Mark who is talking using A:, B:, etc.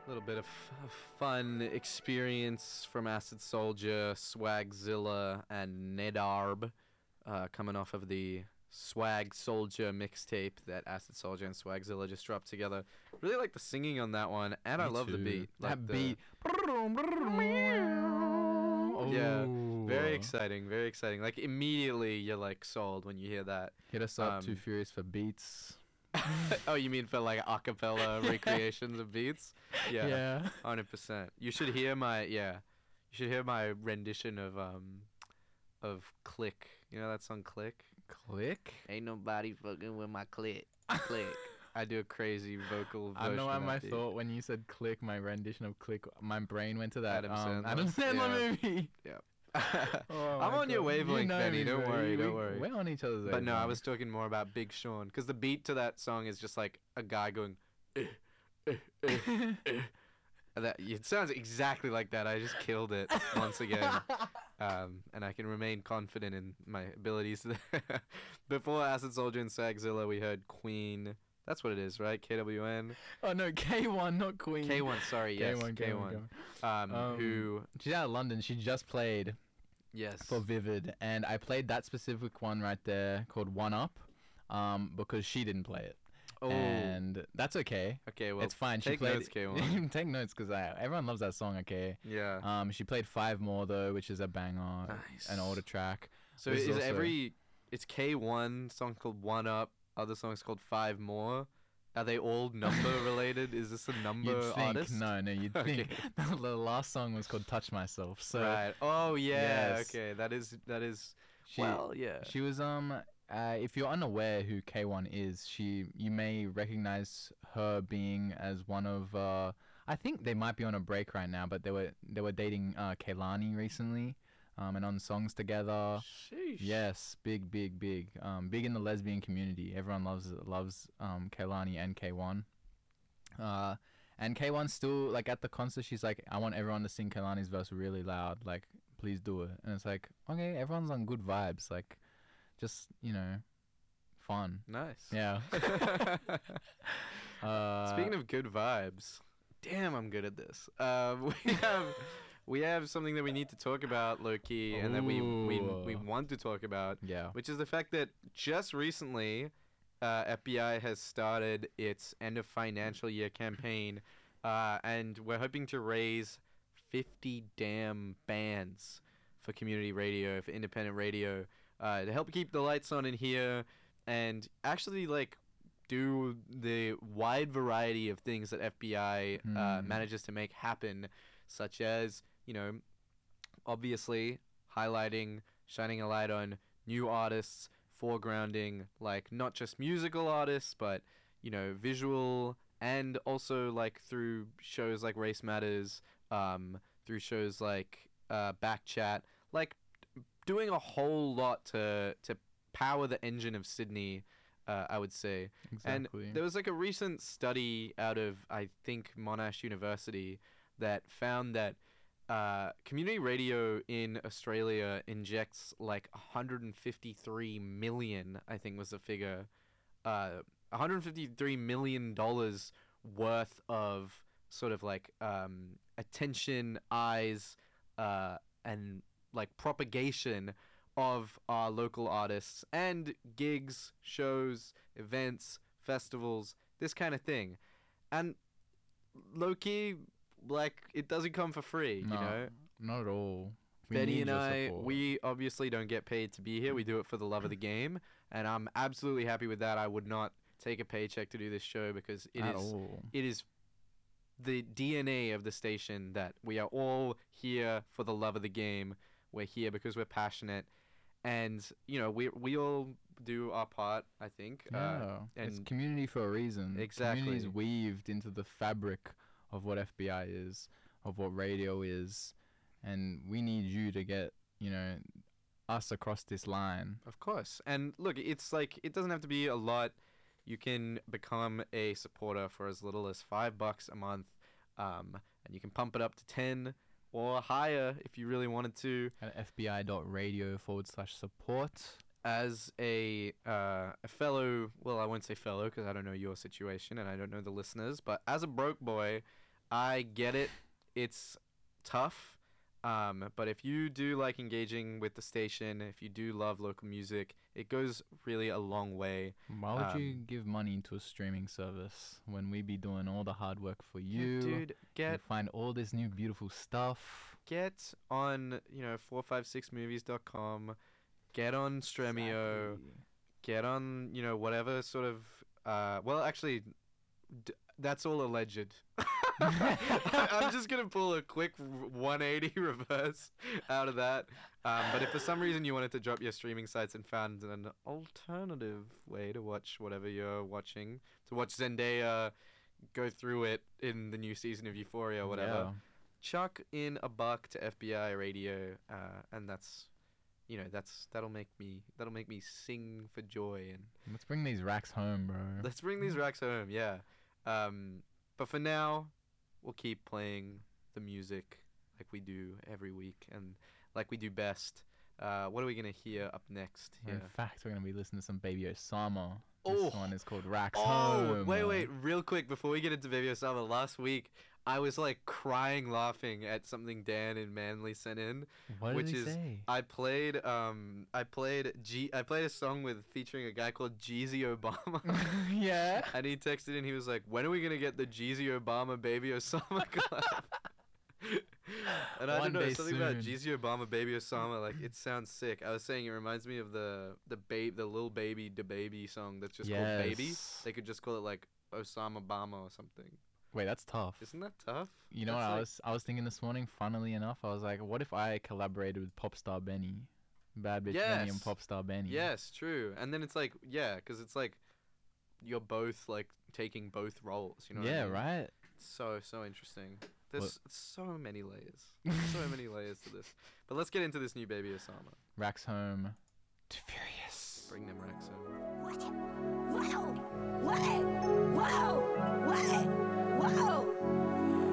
A: A little bit of fun experience from Acid Soldier, Swagzilla, and Nedarb, coming off of the Swag Soldier mixtape that Acid Soldier and Swagzilla just dropped together. Really like the singing on that one, and I love the beat.
B: That beat.
A: Yeah, very exciting, very exciting. Like immediately you're like sold when you hear that.
B: Hit us up, Too Furious for beats.
A: Oh, you mean for like acapella recreations of beats?
B: Yeah.
A: 100%. You should hear my rendition of Click. You know that song Click?
B: Click?
A: Ain't nobody fucking with my click. Click. I do a crazy vocal version.
B: I know why
A: of
B: my
A: that
B: thought when you said Click, my rendition of Click, my brain went to that
A: Adam
B: Sandler movie.
A: Yeah.
B: Oh
A: I'm on your wavelength, Benny. Don't worry, don't worry.
B: We're on each other's wavelength.
A: But no, I was talking more about Big Sean, because the beat to that song is just like a guy going, That it sounds exactly like that. I just killed it once again, and I can remain confident in my abilities. Before Acid Soldier and Swagzilla, we heard Queen. That's what it is, right? KWN.
B: Oh no, K1, not Queen.
A: K1, sorry, yes,
B: K1.
A: Who?
B: She's out of London. She just played.
A: Yes.
B: For Vivid, and I played that specific one right there called One Up, because she didn't play it.
A: Oh.
B: And that's okay.
A: Okay, well,
B: it's fine.
A: Take
B: she played
A: notes, K1.
B: Take notes, because everyone loves that song. Okay.
A: Yeah.
B: She played Five More though, which is a banger,
A: nice.
B: An older track.
A: So it's K1 song called One Up, other songs called Five More. Are they all number related? Is this a number
B: you'd think,
A: artist?
B: No, you'd think. The last song was called Touch Myself. So
A: right. Oh yeah.
B: Yes.
A: Okay. That is. Yeah.
B: She was if you're unaware who K1 is, you may recognize her being as one of I think they might be on a break right now, but they were dating Kehlani recently. And on songs together.
A: Sheesh.
B: Yes, big, big in the lesbian community. Everyone loves Kehlani and K1. And K1 still, like, at the concert, she's like, I want everyone to sing Kehlani's verse really loud. Like, please do it. And it's like, okay, everyone's on good vibes. Like, just, fun.
A: Nice.
B: Yeah.
A: Speaking of good vibes, damn, I'm good at this. We have something that we need to talk about, low-key, and that we want to talk about, which is the fact that just recently, FBI has started its end of financial year campaign, and we're hoping to raise 50 damn bands for community radio, for independent radio, to help keep the lights on in here, and actually, like, do the wide variety of things that FBI manages to make happen, such as, obviously highlighting, shining a light on new artists, foregrounding, like, not just musical artists, but, visual, and also, like, through shows like Race Matters, through shows like Backchat, like, doing a whole lot to power the engine of Sydney, I would say.
B: Exactly.
A: And there was, like, a recent study out of, I think, Monash University that found that community radio in Australia injects like 153 million, I think was the figure, $153 million worth of sort of like attention, eyes, and like propagation of our local artists and gigs, shows, events, festivals, this kind of thing. And low-key, like, it doesn't come for free,
B: Not at all.
A: Benny and I, we obviously don't get paid to be here. We do it for the love of the game, and I'm absolutely happy with that. I would not take a paycheck to do this show because it is the DNA of the station that we are all here for the love of the game. We're here because we're passionate, and we all do our part, I think.
B: And it's community for a reason.
A: Exactly.
B: Community is weaved into the fabric of what FBI is, of what radio is, and we need you to get, us across this line.
A: Of course. And look, it's like, it doesn't have to be a lot. You can become a supporter for as little as $5 a month, and you can pump it up to 10 or higher if you really wanted to.
B: At fbi.radio/support.
A: As a fellow, well, I won't say fellow because I don't know your situation and I don't know the listeners, but as a broke boy, I get it. It's tough. But if you do like engaging with the station, if you do love local music, it goes really a long way.
B: Why would you give money to a streaming service when we be doing all the hard work for you?
A: Yeah, dude,
B: you find all this new beautiful stuff.
A: Get on, 456movies.com. Get on Stremio. Exactly. Get on, whatever sort of. Well, actually, that's all alleged. I'm just gonna pull a quick 180 reverse out of that. But if for some reason you wanted to drop your streaming sites and found an alternative way to watch whatever you're watching, to watch Zendaya go through it in the new season of Euphoria or whatever, chuck in $1 to FBI radio, and that'll make me sing for joy. And
B: let's bring these racks home, bro.
A: Let's bring these racks home, yeah. But for now, we'll keep playing the music like we do every week and like we do best. What are we going to hear up next here?
B: In fact, we're going to be listening to some Baby Osama. This one is called Racks Home.
A: Wait, real quick, before we get into Baby Osama, last week, I was like crying laughing at something Dan in Manly sent in.
B: What did he say?
A: I played a song featuring a guy called Jeezy Obama.
B: Yeah.
A: And he texted in, he was like, "When are we gonna get the Jeezy Obama Baby Osama collab?" And I don't know, something about Jeezy Obama Baby Osama, like it sounds sick. I was saying it reminds me of the Lil Baby DaBaby song that's just called Baby. They could just call it like Osama Obama or something.
B: Wait, that's tough.
A: Isn't that tough?
B: You know what I was thinking this morning, funnily enough, I was like, what if I collaborated with Popstar Benny? Bad Bitch Benny and Popstar Benny.
A: Yes, true. And then it's like, because it's like you're both like taking both roles, you know what I mean?
B: Right?
A: So interesting. There's so many layers. So many layers to this. But let's get into this new Baby Osama.
B: Racks Home to Furious.
A: Bring them racks home.